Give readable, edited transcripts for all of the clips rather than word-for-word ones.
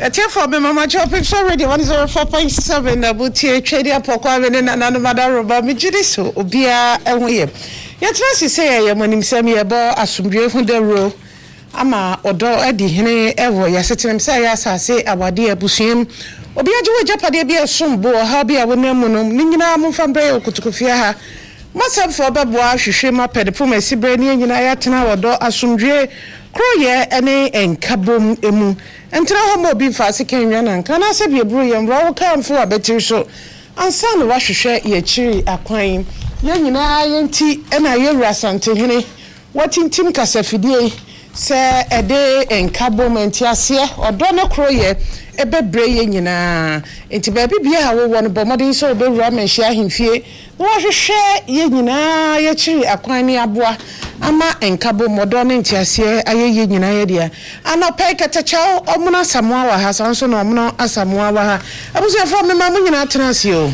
Therefore, my mama chopping so ready 104.7 Abuti Trade Pokwa and another Madaroba Mijidiso, Obia and we. Yet, as say, when him send me about Assumbria from the row. Ama odo edi hene evo ya setem say asase awade abusuam obi ajewe japade bia sombo ha bia wonam no nyina momfa mbre okutukofia ha masam fo bebo ahwehwe ma pedefo masibre ne nyina ya tena wodo asomdwe kroye ene enkabom emu entra ho mo bi fa sekenwa na nka na se biebru ye mro wo kan fo abetiri so ansa no wahwehwe ye chiri akwan ye nyina yenti ena ye rasante hene watintim kasafidie se ede enkabom entiase odo no kroye ebebre ye nyina enti ba bibia wo won bo modin so obewura menhia hemfie no hwehwe ye nyina ye chiri akwan ni aboa ama enkabom odo no entiase aye ye nyina ye dia anope ketechao omuna samoa wa ha so no omuna asamoa wa ha abuso fo me ma mu nyina atenase o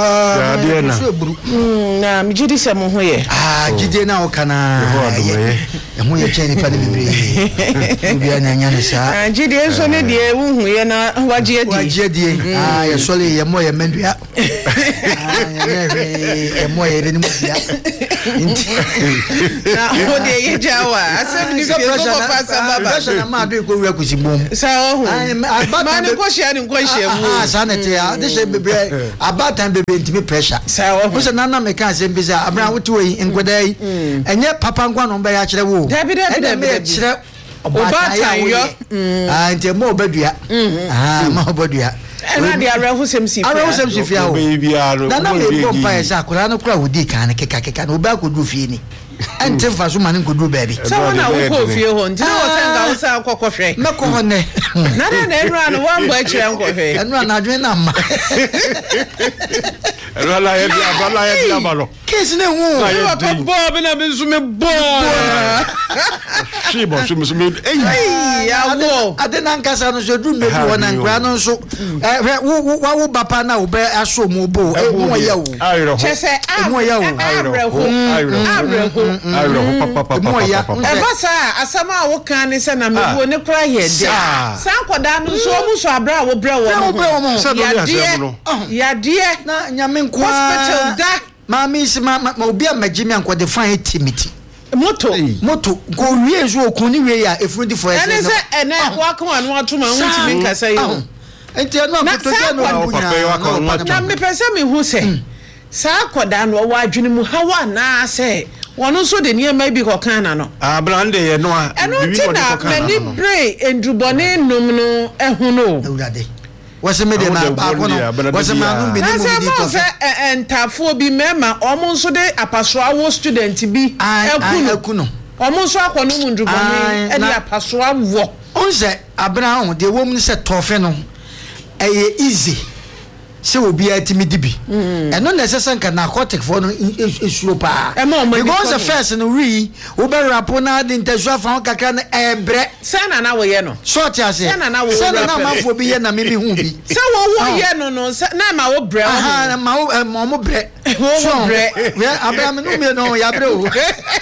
na mjidi se mo hoye jide na o kana ho ye cheni pa de bibre bia na nya ne sa jide enso ne de wu hu ye na waje die ye sole ye mo ye mandua ye mo ye de ni mo bia na o de ye jawa asem ni fie so ko pasa baba na ma do ko wi akusigbom sa o hu ma ne ko hia mu sa na te ya de se bibre abatan bebe ntimi pressure wo se nana me kan se mbisa abran wotu yi enkoda yi enye papa nkwa no be ya kire wo dabi kire obatan yo ante mo obadua mo obadua na dia arahusem sifia wo nana me bo pa esa akura no kura wodi kan keka no ba ko du fie ni ante fa so mane ko du baby so na wo ko fie ho nti wo senga wo sa akokofwe me ko ho ne na enra no wa mbo akire nkofwe enra na adwen na ma Rala ye bi abalo. Kesi ne hu. Papa Bob na me sume bo. Shibo sume. Ya wo. Ade na nkasa no so du me bi wona nkra no so. Wo bapa na wo be aso mu bo. Mo ya wo. Ayro. Chese mo ya wo. Ayro papa. Mo ya. E ba sa asama wo kan ni se na me bo ne kra ye de. Sa nkoda no so mu so abra wo bre wo. Ya die na nyame hospital da mami si ma obi amagimi ankode fan etimiti moto go wie zo okuni wie ya efrudi for ese ene se ene wakon anu atuma wuntimi nkasa yi enti anu akoto je no na me pese me hu se sa akoda no wa adwene mu hawa na se wono so de niema bi kokan na no brande ye no bibi woni kokan na ni bre endrubone num no ehu no ewurade wase me de na ba ko no wase ma no bi ni mo di to fe entafo bi mema omo nso de apasoa wo student bi eku no omo nso akono mu ndrubone e de apasoa wo onse abraham de wo mu se tofe no eye easy se obi atimi dibi eno na sese nka narcotic for no isuo pa because the first no ri wo be rapo na de ntesua fa kakra na ebre sana na wo ye no short ase sana na manfo bi ye na me hu bi se wo ye no na ma wo bre na ma mo bre wo bre abraham no me no ya bre o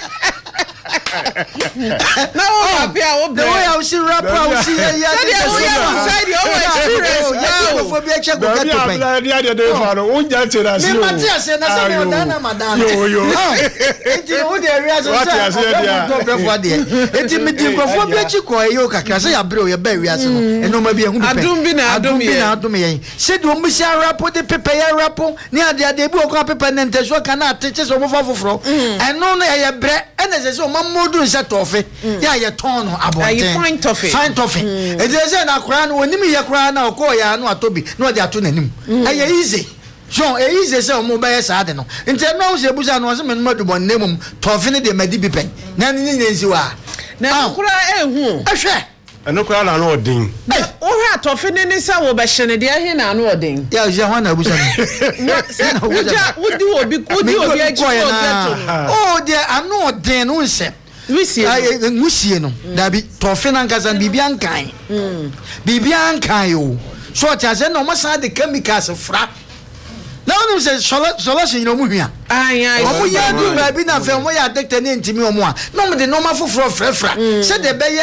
na wo apia wo bre wo si rapper wo si ya side your experience ya fo bi eche go get to pen dia de fa no unja tira si o me matia se na se me dana madana yo enti wo de area so so go for there enti me di go fo bi echi ko e yo kakra se ya bre o ye ba area so no eno ma bi ehun bi pen adum ye se do mu si rapper de pepe ya rapper ni ade bi o ko pepe na nteso kana ateche so mo fa foforo eno no ye bre ene se o modu nse tofe ya ye ton no aboten you fine tofe e dey say na kura no onim ye kura na ko ya no atobi no dey ato nanim eye easy so easy say o mo ba ye saade no nti no se buza no se me no dubon nemum tofe ne de madi bi pen na ni nyensi wa na kura ehu ahwe eno kura na no odin o ha tofe ne sa wo be hyene de ahe na no odin ya je ho na buza no wodi obi achi ko oh de anu odin no nse Musie no dabi tofe na nkasa bibia nkan bibia nkan yo so chaze no masa de chemicals fra na onim se solution no mu hia omo ya du ba bi na fe omo ya addicted ne ntimi omo a no me de normal foforo frefra se de be ya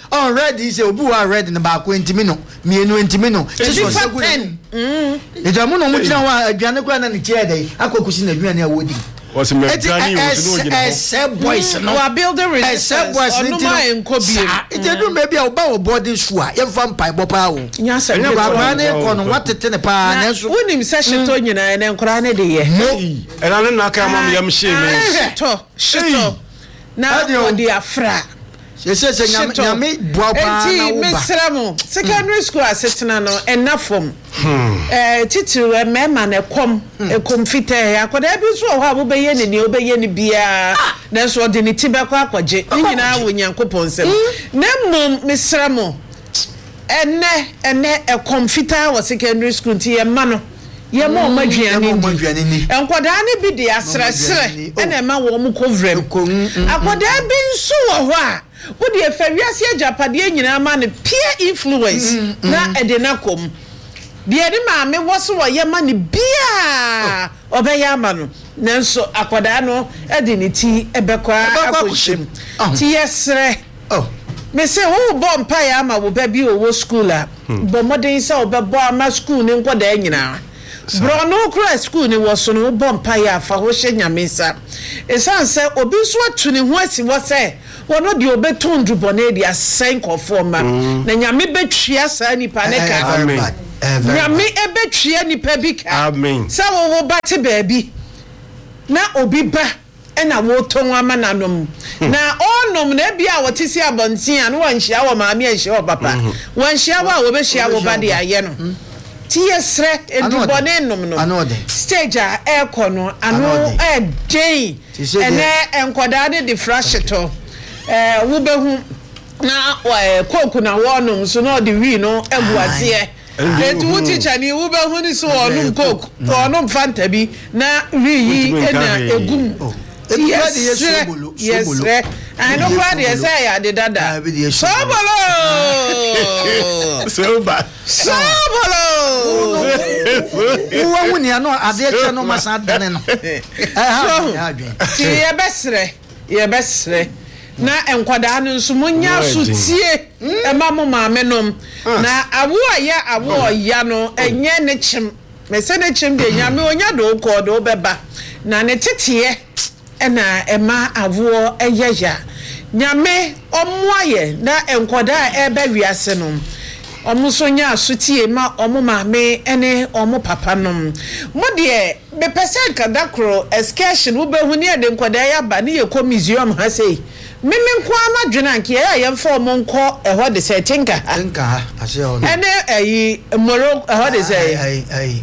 already say obu already na ba ko ntimi no mienu ntimi no so so good eja mu no mu gina wa aduane kura na ne tie dey akokusi na aduane a wodi was me gani wo no gina boys no we are building resistance onuma enkobi ite do maybe a ba wo body shoe a ye fa mpai bopa wo nya ba na ko no watete ne pa na so wonim se shito nyina ne nkora ne de ye era ne na ka mam yam she me shito na odi afra se nyame boapa na wo ba mesramo secondary school assistant no enafom titiru mema na ekom fite akoda bi so ho abobeye ne obeye ne bia na so odi ne tibekọ akwaje nyina wo nyankopon sem na mom mesramo ene ekom fite wo secondary school ti ye ma no ye ma o maduane ni enkoda ne bi de asresre ene ma wo mu kovrem akoda bi nso wo ho a wo de efawiase agapade nyina ma ne peer influence na ede na kom de ede ma me wo so wo ye ma ne bia obeya ama no nanso akoda no ede ne ti ebekwa akohim ti yesre me say wo bo mpa ya ama wo ba bi wo school a bo modern say wo bebo ama school ne nkoda nyina bro no kra school ni wo so no bo mpa ya fa ho hye nyamesa esanse obi so atu ne ho asi wo say wono de obeton dubone de asen kofo ma na nyame betwia sa nipa ne ka amen nyame ebetwia nipa bi ka amen sa wo bate baabi na obi ba ena wo ton ama nanom na onom na bia wo tisi abontin an wo nhia wo maame nhia wo papa wo nhia wo be hia wo ba de aye no ti yesre edubone nom no stage a ekono ano dey ene enkoda de frashito wo behu na koku na wonom so no de wi no ebuase etu wo teacher ni wo behu ni so wonom koku wonom fanta bi na wi yi na egum yes I know what they say I did that sobolo wo woni ano ade che no masa dane no ye besre na enkwada no nso munya sutie ema mo maame nom na awo ya no enye ne chim me se ne chim de nyame onya do ko do beba na ne tete ena ema awo eyeya nyame omoaye na enkwada ebe wiase no omuso nya asutie ma omo maame ene omo papa nom mo de be person kadakro excursion wo behu ne de enkwada ya ba ne ye ko museum ha sei mimi nko amadwena nke ya ye mfa omo nko eho de se tinka ase ho ene ayi moro eho de se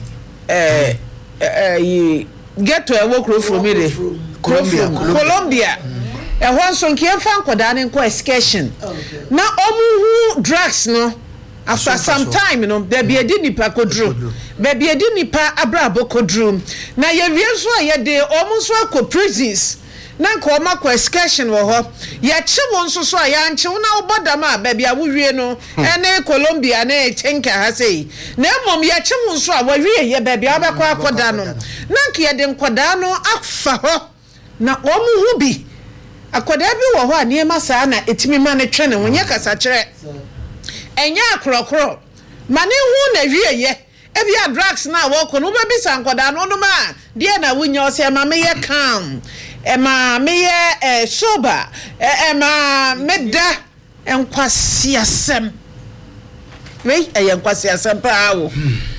get to ewo kro from ire Colombia eho nso nke ya mfa nkoda ne nko excursion na omu hu drugs no after some time no baby edi nipa kodru baby edi nipa abrabo kodru na ye wie so ye de omu so akọ prisons na ko makọ excursion wo ho ye che won so so ya nche na obodam a baby a wo wie no ene Colombia na etinka ha sei na mom ye che won so a wo wie ye baby abekọ akoda no na nke ye de nkoda no afa ho na omu hu bi akoda bi wo ho a niema saa na etimi ma ne twene wonye kasa kire enya akrokro mane hu na wieye ebia drugs na woko no be bisa nkoda no no ma de na wunya ose ma me ye calm ma me ye sober ma meda enkwasi asem we enkwasi asem pa wo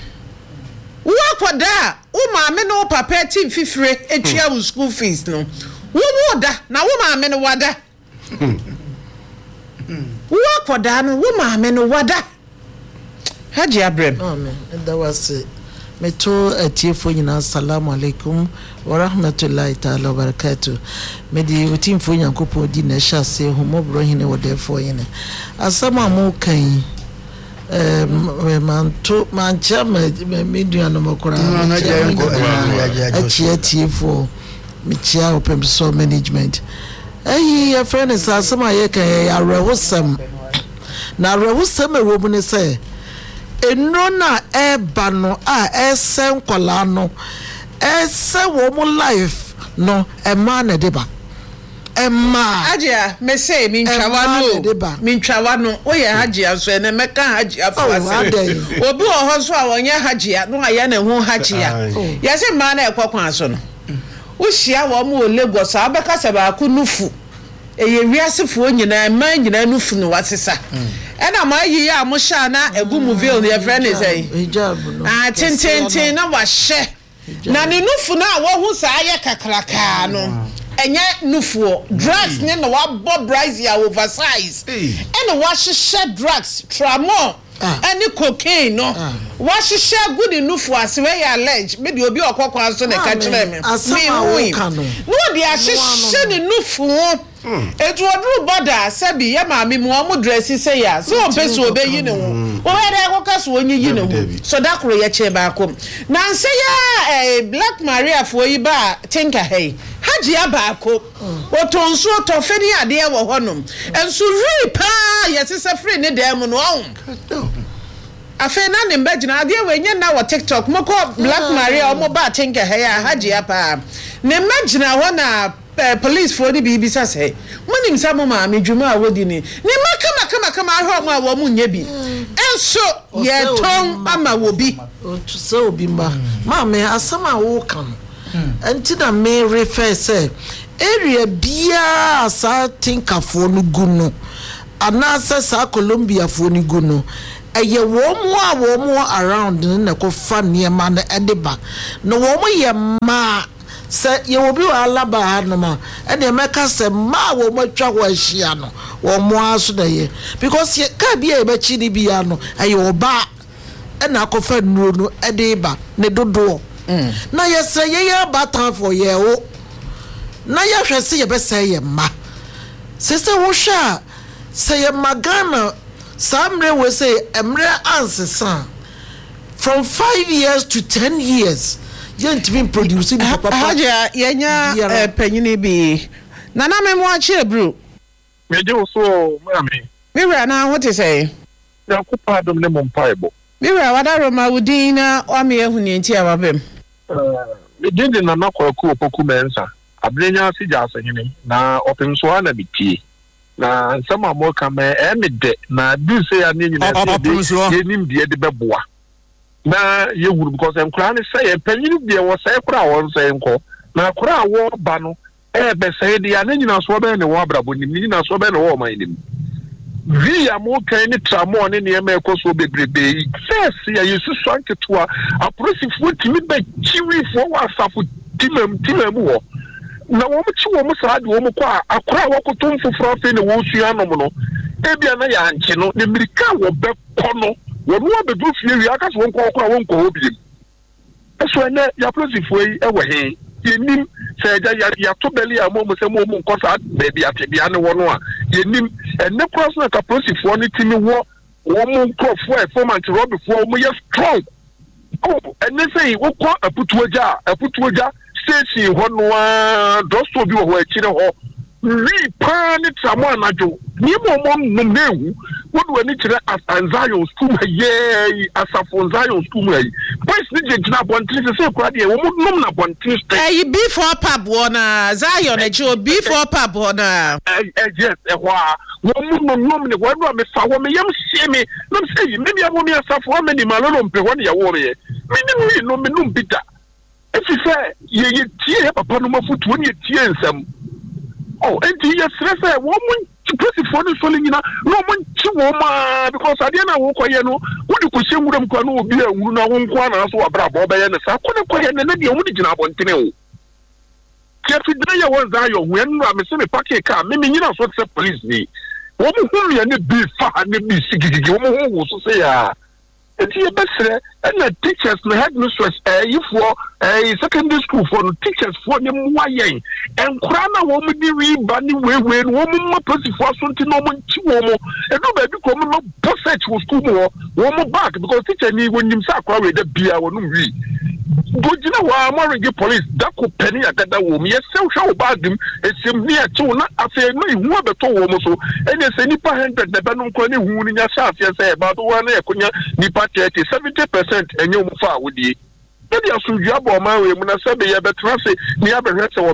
wakoda wo ma me no papa team fifire etwa wo school fees no wo da na wo ma me no wada wakoda no wo maame no wada Haji Abrem amen that was meto atiefo nyina assalamu alaikum wa rahmatullahi ta'ala wa barakatuh medi utimfo nyankopon di na sha se homobro hine wodefo yene asama mo kan mancha media no mokora atiefo michia open so management your friend is asama ye kan ya rewusam na rewusam ewo bu ne se enro na eba no a esen kwala no ese wo mu life no e ma na deba Emma Ajia me say mintwawa no oye hajia so ene meka hajia fase obi o so a wonye hajia no aya na hu hajia yase ma na ekokwan so no wo hia wo mo Lagos abeka se ba ku nufu eye wiasefo nyina ma nyina nufu no wasesa ena ma yi ya mo sha na egu movie no ye friend is say tintin na wa hye na ne nufu na wo hu sa aye kakraka no enye nufu drugs ne na wa bob rise ya oversize ena wa hye drugs tramol any cocaine no wa hye good nufu ase we ya allege me de obi okokwa so na ka kire me no de a hye ne nufu etu odru border sabi ya maami mu omu dressi say ya so peso obeyi ne ho o were akoka so onyi yi ne ho so dakoro ye che ba kom na nse ya Black Maria fo yi ba tinka hey haji abako otonso to feni ade e wo honom enso ri pa yesese free ne dem no on afa na ne mbagina ade we nya na wo TikTok moko Black Maria omo ba tinka hey haji apa ne mbagina ho na police for the BBC say monim samo ma medwuma a wodi ni kama ahwa ma wo mu nya bi enso ye ton ama wo bi to say obi ma me asama wo kan enti na me refer say area bia sa tinkafo no guno anasa sa Colombia fo no guno eye wo mu around na ko fa niema na edeba no wo mu ye ma se ye obi wa alaba ha no ma e de meka se ma wo matwa ho ahia no wo mo aso da ye because ye ka bia e ba chi ni bia no aye oba e na akofa nuo no e de ba ne dodo na ye se ye ya batan for ye o na ye hwese ye be se ye ma se wo sha se ye magana samre we say emre ansesa from 5 years to 10 years yent been producing papa haja yenya panyini bi nana me mo achi bro me je so mami mira na what is say ya kupa dom ne mo mpaibo mira wadaro ma wudina o me ehuni enti ababem me dinde na nakwaku opoku mensa abrenya sija asanyini na opemso na bitie na nsama mo ka me emede na du se ya ne nyina se yenim die de beboa na ye wuru because enkura ne say panyini de wo say kura won say enko na kura wo ba no be say de ya ne nyina so be ne wo abrabo ni nyina so be ne wo man ni vi ya mo kan ni tramo ne ne me ekoso bebrebe first ya yesu swanketwa apolisifu timi be chiwi fo wa safu timam wo na wo mchi wo musadi wo mkwa akura wo kutum fufura fe ne wo sua no no ebia na ya anche no ne mirika wo be kono wo no bedu fie wi aka so wo nkwa akura wo nkwa obi eso ene ya plosifu yi ewe he yenim se ya to beli amomo se mo nkosa baby atebia ne wo no a yenim ene cross na ka plosifu ni timi wo mo nkofo informant rob fo mo ye strong oh ene sei wo kwa aputuoja station ho no dosto bi wo akire ho ri pa ni tramo anajo ni mo newu wodu ani kire Zion school ye asafo Zion school yi boys ni jina bontin se kwa de wo nom na bontin stay before pub na Zion e jo before pub na yes e wa wo nom ne wo do me fa wo me yam sie me no say me bia wo me asafo me ni malolo mpe wo ne ya wo me ni no me no bida efi say ye tie papa no mafutu wo ne tie nsam oh enti ye stress wo mo presifu no so nyina no mo nchi wo ma because ade na wo koye no wo di ko hyemuram kwa no obi awuru na wo nko na so wabra bo be ye ne sa ko ne koye ne na de wo di gina abontene wo kefi de ye won za yo wen no me se me pake ka me nyina so se police ni wo mo hu ye ne bi fa ne bi sigigigi wo mo hu wo so se ya enti ye besre na teachers na headmistress for secondary school for teachers for ne mwa yen enkura na wo mu di wi ba ni wewe no wo mu posifu aso nti no mo nchi wo mo edu ba bi ko mo no research wo school mo wo mo back because teacher ni wonim sa akwa we da bia wo no wi gojina wa amaringi police da ko peni agada wo mo yese hwa wo bagim esim ni a chew na afi no ihu abeto wo mo so ene se nipa 100 na ba no nkwa ni hu ni nya sha afi se ba do wa na ekonya nipa 70% enye mo fa wodie maybe asujua bo ma we mu na se be ye betra se ni abehwe se